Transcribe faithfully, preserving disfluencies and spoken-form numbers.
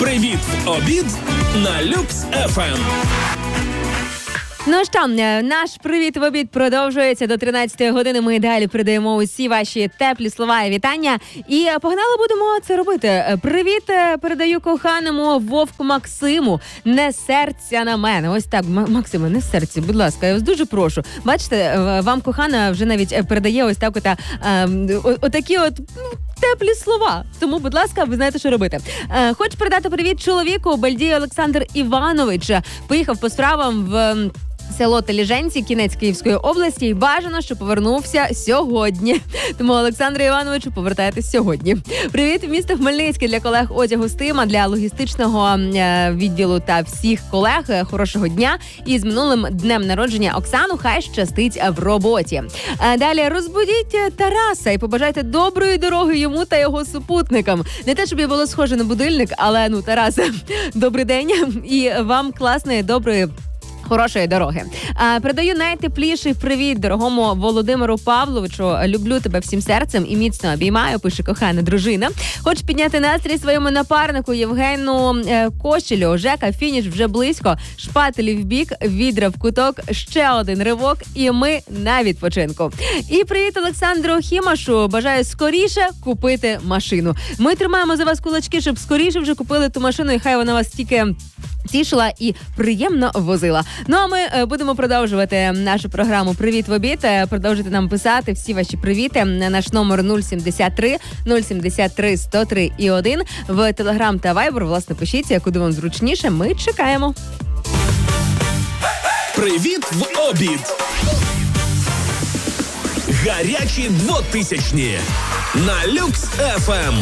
Привіт в обід на Люкс еф ем. Ну що, наш привіт в обід продовжується до тринадцятої години. Ми далі передаємо усі ваші теплі слова і вітання. І погнали будемо це робити. Привіт передаю коханому Вовку Максиму. Не серця на мене. Ось так, Максиме, не серці, будь ласка, я вас дуже прошу. Бачите, вам кохана вже навіть передає ось так ота, отакі от... теплі слова. Тому, будь ласка, ви знаєте, що робити. Е, хочу передати привіт чоловіку. Бальдій Олександр Іванович поїхав по справам в село Теліженці, кінець Київської області, і бажано, що повернувся сьогодні. Тому, Олександре Івановичу, повертайтесь сьогодні. Привіт, місто Хмельницьке для колег одягу Стима, для логістичного е, відділу та всіх колег. Хорошого дня. І з минулим днем народження Оксану, хай щастить в роботі. Е, далі розбудіть Тараса і побажайте доброї дороги йому та його супутникам. Не те, щоб я було схоже на будильник, але, ну, Тарасе, добрий день. І вам класної, доброї, хорошої дороги. А, передаю найтепліший привіт дорогому Володимиру Павловичу. Люблю тебе всім серцем і міцно обіймаю, пише кохана дружина. Хочу підняти настрій своєму напарнику Євгену е, Кощелю. Жека, фініш вже близько. Шпателі в бік, відра в куток, ще один ривок і ми на відпочинку. І привіт Олександру Хімашу. Бажаю скоріше купити машину. Ми тримаємо за вас кулачки, щоб скоріше вже купили ту машину і хай вона вас тільки тішила і приємно возила. Ну а ми е, будемо продовжувати нашу програму «Привіт в обід». Продовжуйте нам писати всі ваші привіти на наш номер нуль сімдесят три нуль сімдесят три сто три і один в Телеграм та Вайбер. Власне, пишіть, куди вам зручніше. Ми чекаємо. Привіт в обід. Гарячі двотисячні на Люкс еф ем.